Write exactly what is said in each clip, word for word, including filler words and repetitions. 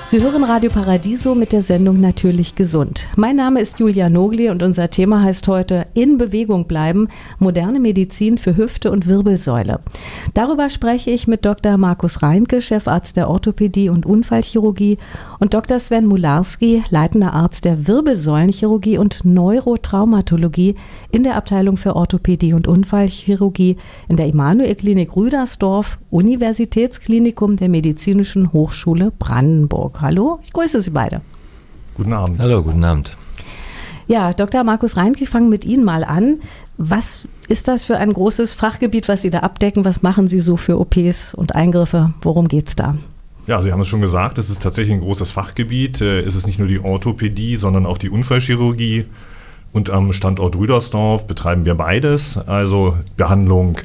Sie hören Radio Paradiso mit der Sendung Natürlich gesund. Mein Name ist Julia Nogli und unser Thema heißt heute In Bewegung bleiben, moderne Medizin für Hüfte und Wirbelsäule. Darüber spreche ich mit Doktor Markus Reinke, Chefarzt der Orthopädie und Unfallchirurgie, und Doktor Sven Mularski, leitender Arzt der Wirbelsäulenchirurgie und Neurotraumatologie in der Abteilung für Orthopädie und Unfallchirurgie in der Immanuel-Klinik Rüdersdorf, Universitätsklinikum der Medizinischen Hochschule Brandenburg. Hallo, ich grüße Sie beide. Guten Abend. Hallo, guten Abend. Ja, Doktor Markus Reinke, ich fange mit Ihnen mal an. Was ist das für ein großes Fachgebiet, was Sie da abdecken? Was machen Sie so für O Ps und Eingriffe? Worum geht es da? Ja, Sie haben es schon gesagt, es ist tatsächlich ein großes Fachgebiet. Es ist nicht nur die Orthopädie, sondern auch die Unfallchirurgie. Und am Standort Rüdersdorf betreiben wir beides, also Behandlung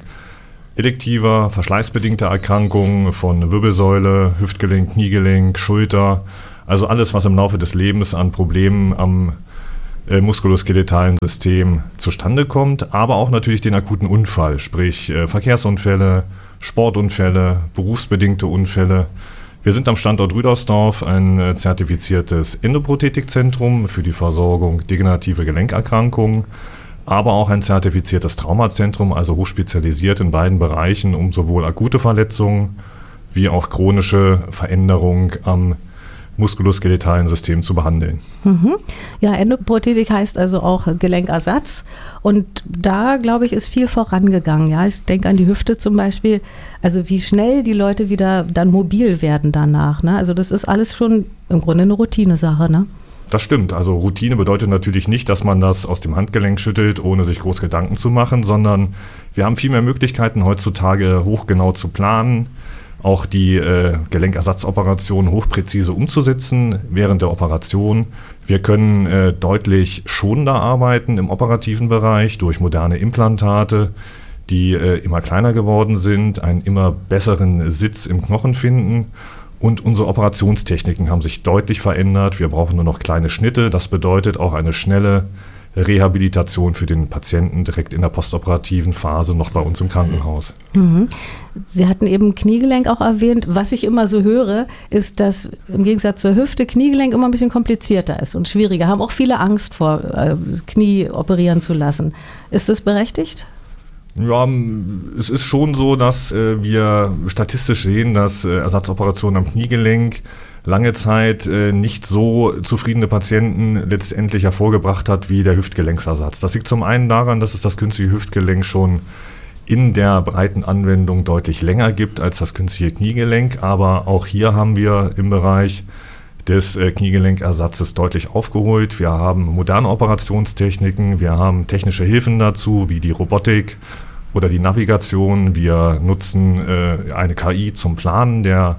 elektiver, verschleißbedingter Erkrankungen von Wirbelsäule, Hüftgelenk, Kniegelenk, Schulter, also alles, was im Laufe des Lebens an Problemen am äh, muskuloskeletalen System zustande kommt, aber auch natürlich den akuten Unfall, sprich äh, Verkehrsunfälle, Sportunfälle, berufsbedingte Unfälle. Wir sind am Standort Rüdersdorf ein äh, zertifiziertes Endoprothetikzentrum für die Versorgung degenerative Gelenkerkrankungen, aber auch ein zertifiziertes Traumazentrum, also hochspezialisiert in beiden Bereichen, um sowohl akute Verletzungen wie auch chronische Veränderungen am muskuloskeletalen System zu behandeln. Mhm. Ja, Endoprothetik heißt also auch Gelenkersatz, und da, glaube ich, ist viel vorangegangen. Ja, ich denke an die Hüfte zum Beispiel, also wie schnell die Leute wieder dann mobil werden danach. Ne? Also das ist alles schon im Grunde eine Routinesache, ne? Das stimmt. Also Routine bedeutet natürlich nicht, dass man das aus dem Handgelenk schüttelt, ohne sich groß Gedanken zu machen, sondern wir haben viel mehr Möglichkeiten heutzutage hochgenau zu planen, auch die äh, Gelenkersatzoperation hochpräzise umzusetzen während der Operation. Wir können äh, deutlich schonender arbeiten im operativen Bereich durch moderne Implantate, die äh, immer kleiner geworden sind, einen immer besseren Sitz im Knochen finden. Und unsere Operationstechniken haben sich deutlich verändert. Wir brauchen nur noch kleine Schnitte. Das bedeutet auch eine schnelle Rehabilitation für den Patienten direkt in der postoperativen Phase noch bei uns im Krankenhaus. Mhm. Sie hatten eben Kniegelenk auch erwähnt. Was ich immer so höre, ist, dass im Gegensatz zur Hüfte Kniegelenk immer ein bisschen komplizierter ist und schwieriger. Haben auch viele Angst vor, das Knie operieren zu lassen. Ist das berechtigt? Ja, es ist schon so, dass äh, wir statistisch sehen, dass äh, Ersatzoperationen am Kniegelenk lange Zeit äh, nicht so zufriedene Patienten letztendlich hervorgebracht hat wie der Hüftgelenksersatz. Das liegt zum einen daran, dass es das künstliche Hüftgelenk schon in der breiten Anwendung deutlich länger gibt als das künstliche Kniegelenk, aber auch hier haben wir im Bereich des äh, Kniegelenkersatzes deutlich aufgeholt. Wir haben moderne Operationstechniken, wir haben technische Hilfen dazu, wie die Robotik oder die Navigation. Wir nutzen äh, eine K I zum Planen der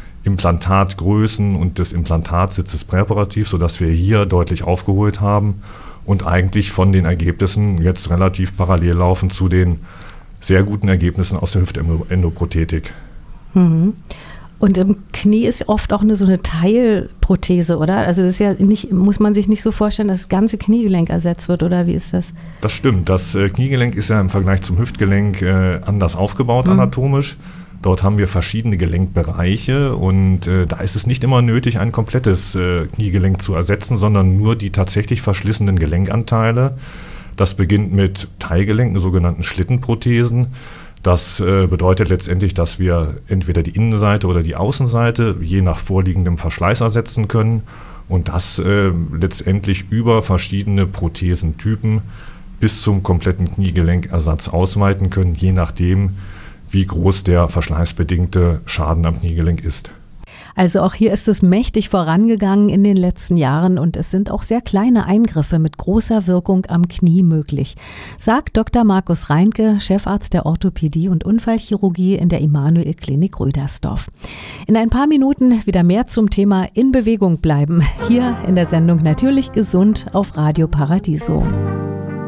Implantatgrößen und des Implantatsitzes präoperativ, sodass wir hier deutlich aufgeholt haben und eigentlich von den Ergebnissen jetzt relativ parallel laufen zu den sehr guten Ergebnissen aus der Hüftendoprothetik. Mhm. Und im Knie ist oft auch eine, so eine Teilprothese, oder? Also das ist ja nicht, muss man sich nicht so vorstellen, dass das ganze Kniegelenk ersetzt wird, oder wie ist das? Das stimmt. Das äh, Kniegelenk ist ja im Vergleich zum Hüftgelenk äh, anders aufgebaut, mhm. anatomisch. Dort haben wir verschiedene Gelenkbereiche und äh, da ist es nicht immer nötig, ein komplettes äh, Kniegelenk zu ersetzen, sondern nur die tatsächlich verschlissenen Gelenkanteile. Das beginnt mit Teilgelenken, sogenannten Schlittenprothesen. Das äh, bedeutet letztendlich, dass wir entweder die Innenseite oder die Außenseite je nach vorliegendem Verschleiß ersetzen können und das äh, letztendlich über verschiedene Prothesentypen bis zum kompletten Kniegelenkersatz ausweiten können, je nachdem, wie groß der verschleißbedingte Schaden am Kniegelenk ist. Also auch hier ist es mächtig vorangegangen in den letzten Jahren und es sind auch sehr kleine Eingriffe mit großer Wirkung am Knie möglich, sagt Doktor Markus Reinke, Chefarzt der Orthopädie und Unfallchirurgie in der Immanuel-Klinik Rüdersdorf. In ein paar Minuten wieder mehr zum Thema In Bewegung bleiben, hier in der Sendung Natürlich gesund auf Radio Paradiso.